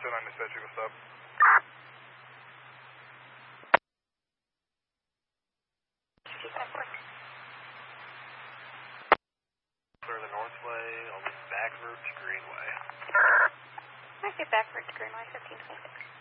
Still on the set, what's up? Clear the Northway on the back route to Greenway. Might get back route to Greenway, 1526.